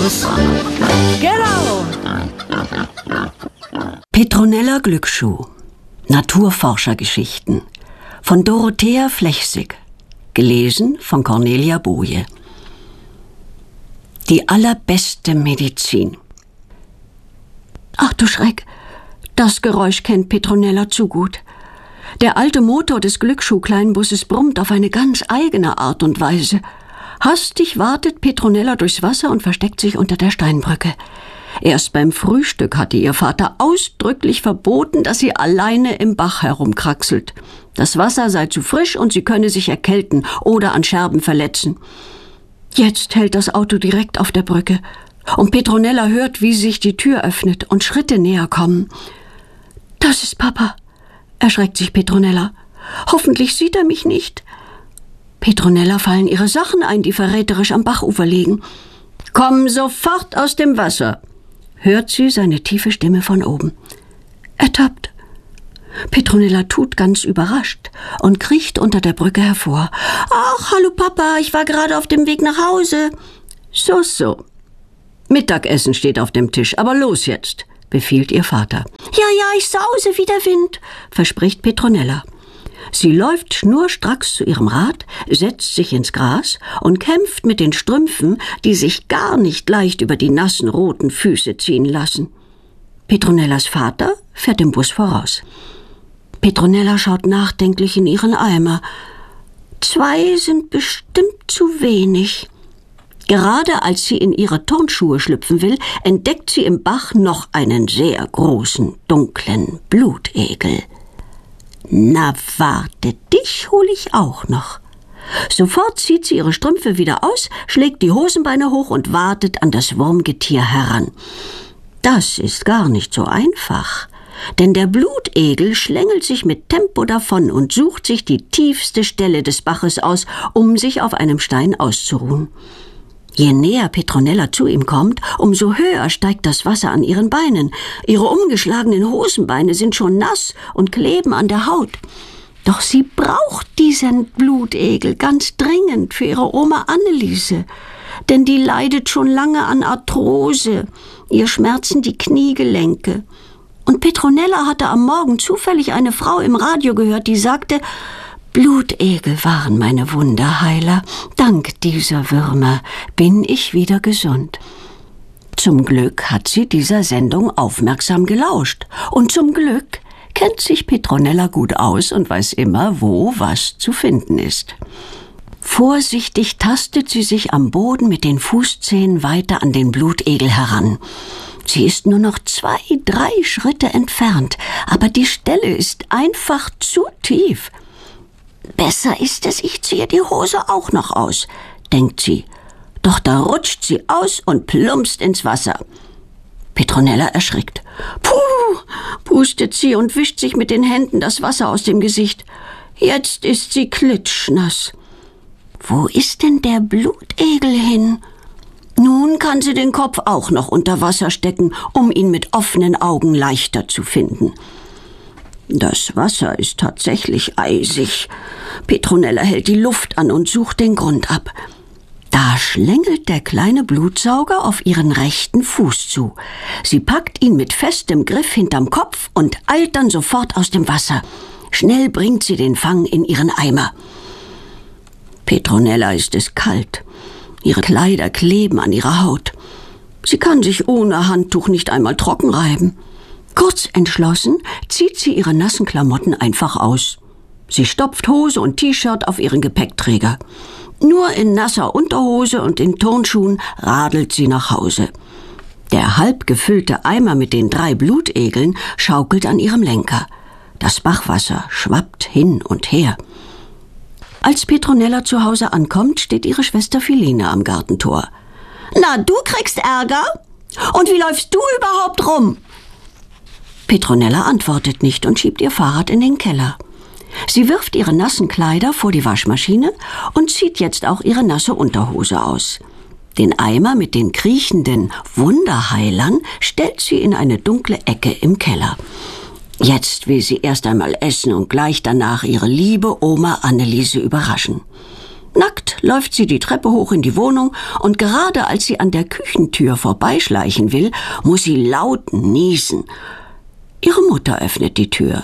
los. Genau. Petronella Glücksschuh. Naturforschergeschichten. Von Dorothea Flechsig. Gelesen von Cornelia Boje. Die allerbeste Medizin. Ach du Schreck, das Geräusch kennt Petronella zu gut. Der alte Motor des Glücksschuh-Kleinbusses brummt auf eine ganz eigene Art und Weise. Hastig wartet Petronella durchs Wasser und versteckt sich unter der Steinbrücke. Erst beim Frühstück hatte ihr Vater ausdrücklich verboten, dass sie alleine im Bach herumkraxelt. Das Wasser sei zu frisch und sie könne sich erkälten oder an Scherben verletzen. Jetzt hält das Auto direkt auf der Brücke und Petronella hört, wie sich die Tür öffnet und Schritte näher kommen. »Das ist Papa«, erschreckt sich Petronella. »Hoffentlich sieht er mich nicht.« Petronella fallen ihre Sachen ein, die verräterisch am Bachufer liegen. »Komm sofort aus dem Wasser«, hört sie seine tiefe Stimme von oben. Ertappt. Petronella tut ganz überrascht und kriecht unter der Brücke hervor. »Ach, hallo Papa, ich war gerade auf dem Weg nach Hause.« »So. Mittagessen steht auf dem Tisch, aber los jetzt«, befiehlt ihr Vater. Ja, ich sause wie der Wind«, verspricht Petronella. Sie läuft schnurstracks zu ihrem Rad, setzt sich ins Gras und kämpft mit den Strümpfen, die sich gar nicht leicht über die nassen roten Füße ziehen lassen. Petronellas Vater fährt dem Bus voraus. Petronella schaut nachdenklich in ihren Eimer. 2 sind bestimmt zu wenig. Gerade als sie in ihre Turnschuhe schlüpfen will, entdeckt sie im Bach noch einen sehr großen, dunklen Blutegel. »Na warte, dich hol ich auch noch.« Sofort zieht sie ihre Strümpfe wieder aus, schlägt die Hosenbeine hoch und wartet an das Wurmgetier heran. Das ist gar nicht so einfach, denn der Blutegel schlängelt sich mit Tempo davon und sucht sich die tiefste Stelle des Baches aus, um sich auf einem Stein auszuruhen. Je näher Petronella zu ihm kommt, umso höher steigt das Wasser an ihren Beinen. Ihre umgeschlagenen Hosenbeine sind schon nass und kleben an der Haut. Doch sie braucht diesen Blutegel ganz dringend für ihre Oma Anneliese, denn die leidet schon lange an Arthrose. Ihr schmerzen die Kniegelenke. Und Petronella hatte am Morgen zufällig eine Frau im Radio gehört, die sagte, Blutegel waren meine Wunderheiler. Dank dieser Würmer bin ich wieder gesund. Zum Glück hat sie dieser Sendung aufmerksam gelauscht. Und zum Glück kennt sich Petronella gut aus und weiß immer, wo was zu finden ist. Vorsichtig tastet sie sich am Boden mit den Fußzehen weiter an den Blutegel heran. Sie ist nur noch 2, 3 Schritte entfernt, aber die Stelle ist einfach zu tief. »Besser ist es, ich ziehe die Hose auch noch aus«, denkt sie. Doch da rutscht sie aus und plumpst ins Wasser. Petronella erschrickt. »Puh«, pustet sie und wischt sich mit den Händen das Wasser aus dem Gesicht. Jetzt ist sie klitschnass. Wo ist denn der Blutegel hin? Nun kann sie den Kopf auch noch unter Wasser stecken, um ihn mit offenen Augen leichter zu finden. Das Wasser ist tatsächlich eisig. Petronella hält die Luft an und sucht den Grund ab. Da schlängelt der kleine Blutsauger auf ihren rechten Fuß zu. Sie packt ihn mit festem Griff hinterm Kopf und eilt dann sofort aus dem Wasser. Schnell bringt sie den Fang in ihren Eimer. Petronella ist es kalt. Ihre Kleider kleben an ihrer Haut. Sie kann sich ohne Handtuch nicht einmal trocken reiben. Kurz entschlossen zieht sie ihre nassen Klamotten einfach aus. Sie stopft Hose und T-Shirt auf ihren Gepäckträger. Nur in nasser Unterhose und in Turnschuhen radelt sie nach Hause. Der halb gefüllte Eimer mit den 3 Blutegeln schaukelt an ihrem Lenker. Das Bachwasser schwappt hin und her. Als Petronella zu Hause ankommt, steht ihre Schwester Philine am Gartentor. »Na, du kriegst Ärger? Und wie läufst du überhaupt rum?« Petronella antwortet nicht und schiebt ihr Fahrrad in den Keller. Sie wirft ihre nassen Kleider vor die Waschmaschine und zieht jetzt auch ihre nasse Unterhose aus. Den Eimer mit den kriechenden Wunderheilern stellt sie in eine dunkle Ecke im Keller. Jetzt will sie erst einmal essen und gleich danach ihre liebe Oma Anneliese überraschen. Nackt läuft sie die Treppe hoch in die Wohnung und gerade als sie an der Küchentür vorbeischleichen will, muss sie laut niesen. Ihre Mutter öffnet die Tür.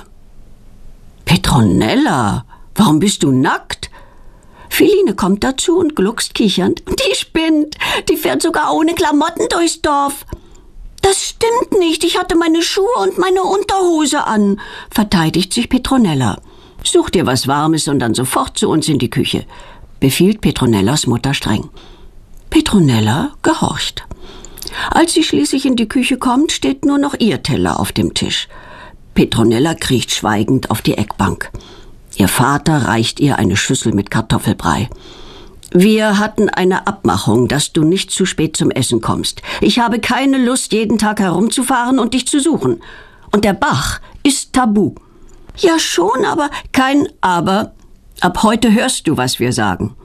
»Petronella, warum bist du nackt?« Feline kommt dazu und gluckst kichernd. »Die spinnt, die fährt sogar ohne Klamotten durchs Dorf.« »Das stimmt nicht, ich hatte meine Schuhe und meine Unterhose an«, verteidigt sich Petronella. »Such dir was Warmes und dann sofort zu uns in die Küche«, befiehlt Petronellas Mutter streng. Petronella gehorcht. Als sie schließlich in die Küche kommt, steht nur noch ihr Teller auf dem Tisch. Petronella kriecht schweigend auf die Eckbank. Ihr Vater reicht ihr eine Schüssel mit Kartoffelbrei. »Wir hatten eine Abmachung, dass du nicht zu spät zum Essen kommst. Ich habe keine Lust, jeden Tag herumzufahren und dich zu suchen. Und der Bach ist tabu.« »Ja schon, aber kein Aber. Ab heute hörst du, was wir sagen.«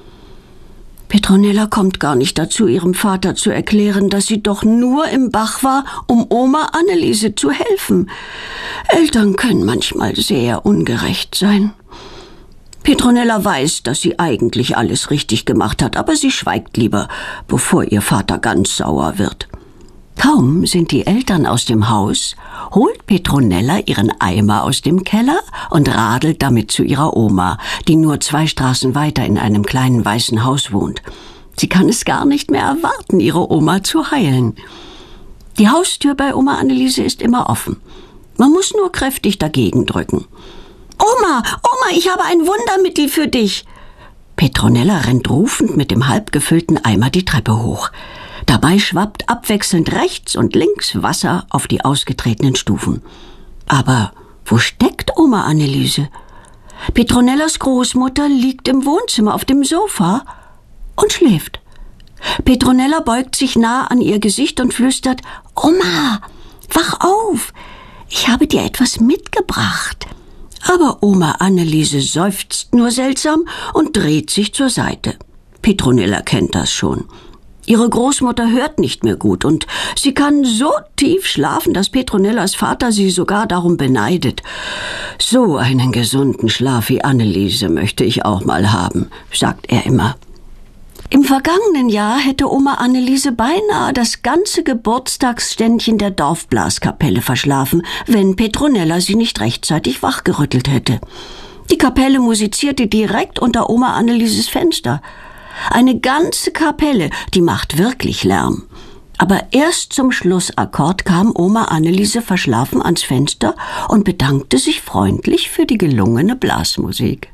Petronella kommt gar nicht dazu, ihrem Vater zu erklären, dass sie doch nur im Bach war, um Oma Anneliese zu helfen. Eltern können manchmal sehr ungerecht sein. Petronella weiß, dass sie eigentlich alles richtig gemacht hat, aber sie schweigt lieber, bevor ihr Vater ganz sauer wird. Kaum sind die Eltern aus dem Haus, holt Petronella ihren Eimer aus dem Keller und radelt damit zu ihrer Oma, die nur 2 Straßen weiter in einem kleinen weißen Haus wohnt. Sie kann es gar nicht mehr erwarten, ihre Oma zu heilen. Die Haustür bei Oma Anneliese ist immer offen. Man muss nur kräftig dagegen drücken. »Oma, Oma, ich habe ein Wundermittel für dich!« Petronella rennt rufend mit dem halb gefüllten Eimer die Treppe hoch. Dabei schwappt abwechselnd rechts und links Wasser auf die ausgetretenen Stufen. Aber wo steckt Oma Anneliese? Petronellas Großmutter liegt im Wohnzimmer auf dem Sofa und schläft. Petronella beugt sich nah an ihr Gesicht und flüstert: »Oma, wach auf! Ich habe dir etwas mitgebracht.« Aber Oma Anneliese seufzt nur seltsam und dreht sich zur Seite. Petronella kennt das schon. Ihre Großmutter hört nicht mehr gut und sie kann so tief schlafen, dass Petronellas Vater sie sogar darum beneidet. »So einen gesunden Schlaf wie Anneliese möchte ich auch mal haben«, sagt er immer. Im vergangenen Jahr hätte Oma Anneliese beinahe das ganze Geburtstagsständchen der Dorfblaskapelle verschlafen, wenn Petronella sie nicht rechtzeitig wachgerüttelt hätte. Die Kapelle musizierte direkt unter Oma Annelieses Fenster. Eine ganze Kapelle, die macht wirklich Lärm. Aber erst zum Schlussakkord kam Oma Anneliese verschlafen ans Fenster und bedankte sich freundlich für die gelungene Blasmusik.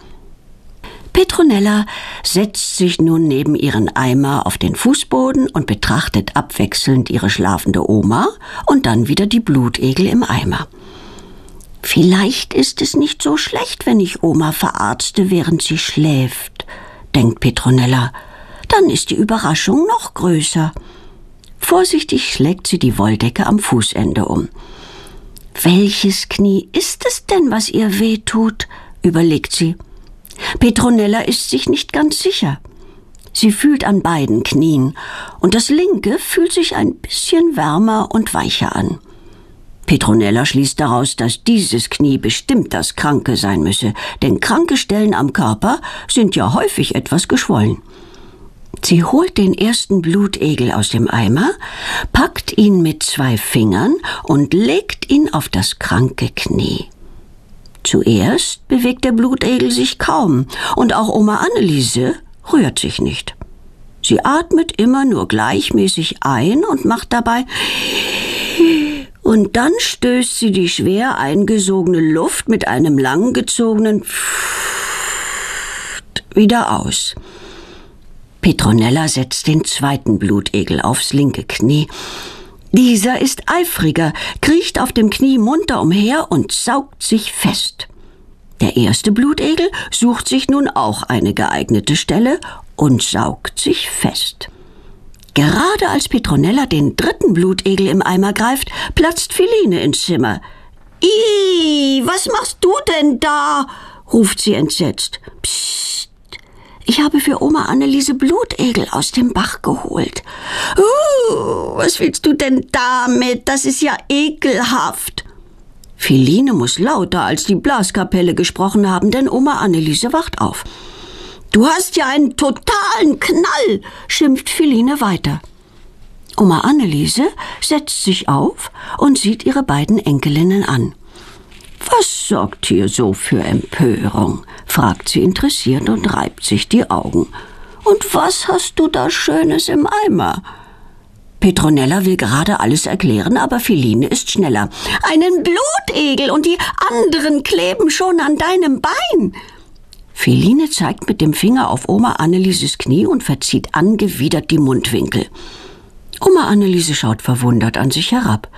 Petronella setzt sich nun neben ihren Eimer auf den Fußboden und betrachtet abwechselnd ihre schlafende Oma und dann wieder die Blutegel im Eimer. »Vielleicht ist es nicht so schlecht, wenn ich Oma verarzte, während sie schläft«, denkt Petronella. Dann ist die Überraschung noch größer. Vorsichtig schlägt sie die Wolldecke am Fußende um. »Welches Knie ist es denn, was ihr wehtut?«, überlegt sie. Petronella ist sich nicht ganz sicher. Sie fühlt an beiden Knien und das linke fühlt sich ein bisschen wärmer und weicher an. Petronella schließt daraus, dass dieses Knie bestimmt das Kranke sein müsse, denn kranke Stellen am Körper sind ja häufig etwas geschwollen. Sie holt den ersten Blutegel aus dem Eimer, packt ihn mit 2 Fingern und legt ihn auf das kranke Knie. Zuerst bewegt der Blutegel sich kaum und auch Oma Anneliese rührt sich nicht. Sie atmet immer nur gleichmäßig ein und macht dabei... Und dann stößt sie die schwer eingesogene Luft mit einem langgezogenen wieder aus. Petronella setzt den zweiten Blutegel aufs linke Knie. Dieser ist eifriger, kriecht auf dem Knie munter umher und saugt sich fest. Der erste Blutegel sucht sich nun auch eine geeignete Stelle und saugt sich fest. Gerade als Petronella den dritten Blutegel im Eimer greift, platzt Feline ins Zimmer. »Ih, was machst du denn da?«, ruft sie entsetzt. »Psst, ich habe für Oma Anneliese Blutegel aus dem Bach geholt.« Was willst du denn damit? Das ist ja ekelhaft.« Feline muss lauter als die Blaskapelle gesprochen haben, denn Oma Anneliese wacht auf. Du hast ja einen totalen Knall, schimpft Philine weiter. Oma Anneliese setzt sich auf und sieht ihre beiden Enkelinnen an. »Was sorgt hier so für Empörung?« fragt sie interessiert und reibt sich die Augen. »Und was hast du da Schönes im Eimer?« Petronella will gerade alles erklären, aber Philine ist schneller. »Einen Blutegel und die anderen kleben schon an deinem Bein!« Philine zeigt mit dem Finger auf Oma Annelieses Knie und verzieht angewidert die Mundwinkel. Oma Anneliese schaut verwundert an sich herab.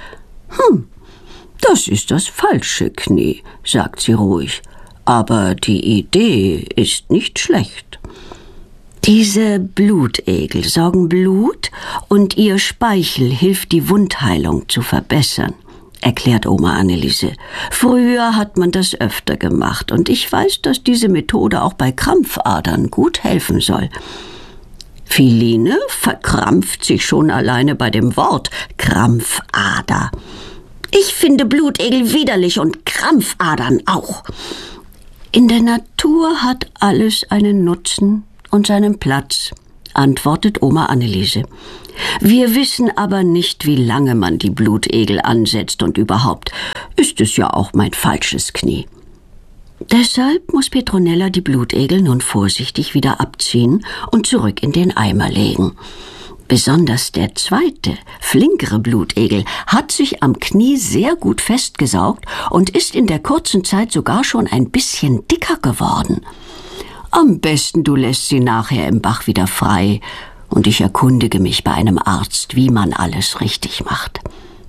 Das ist das falsche Knie, sagt sie ruhig. Aber die Idee ist nicht schlecht. Diese Blutegel saugen Blut und ihr Speichel hilft, die Wundheilung zu verbessern, erklärt Oma Anneliese. Früher hat man das öfter gemacht und ich weiß, dass diese Methode auch bei Krampfadern gut helfen soll. Philine verkrampft sich schon alleine bei dem Wort Krampfader. Ich finde Blutegel widerlich und Krampfadern auch. In der Natur hat alles einen Nutzen und seinen Platz, antwortet Oma Anneliese. Wir wissen aber nicht, wie lange man die Blutegel ansetzt und überhaupt ist es ja auch mein falsches Knie. Deshalb muss Petronella die Blutegel nun vorsichtig wieder abziehen und zurück in den Eimer legen. Besonders der zweite, flinkere Blutegel hat sich am Knie sehr gut festgesaugt und ist in der kurzen Zeit sogar schon ein bisschen dicker geworden. Am besten du lässt sie nachher im Bach wieder frei und ich erkundige mich bei einem Arzt, wie man alles richtig macht.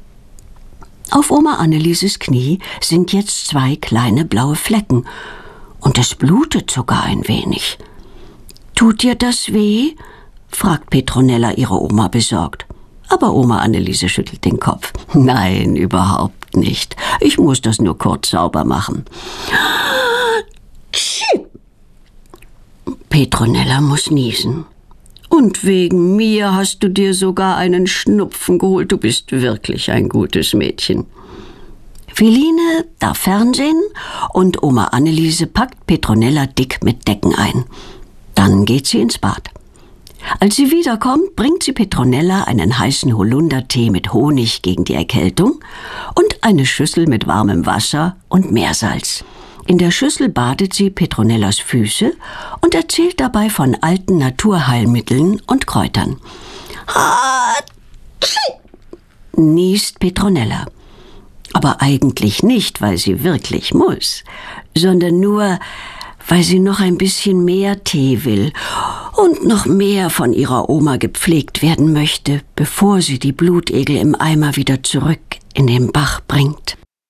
Auf Oma Annelieses Knie sind jetzt 2 kleine blaue Flecken und es blutet sogar ein wenig. »Tut dir das weh?« fragt Petronella ihre Oma besorgt. Aber Oma Anneliese schüttelt den Kopf. »Nein, überhaupt nicht. Ich muss das nur kurz sauber machen.« Petronella muss niesen. »Und wegen mir hast du dir sogar einen Schnupfen geholt. Du bist wirklich ein gutes Mädchen.« Philine darf Fernsehen und Oma Anneliese packt Petronella dick mit Decken ein. Dann geht sie ins Bad. Als sie wiederkommt, bringt sie Petronella einen heißen Holundertee mit Honig gegen die Erkältung und eine Schüssel mit warmem Wasser und Meersalz. In der Schüssel badet sie Petronellas Füße und erzählt dabei von alten Naturheilmitteln und Kräutern. Niest Petronella. Aber eigentlich nicht, weil sie wirklich muss, sondern nur, weil sie noch ein bisschen mehr Tee will und noch mehr von ihrer Oma gepflegt werden möchte, bevor sie die Blutegel im Eimer wieder zurück in den Bach bringt.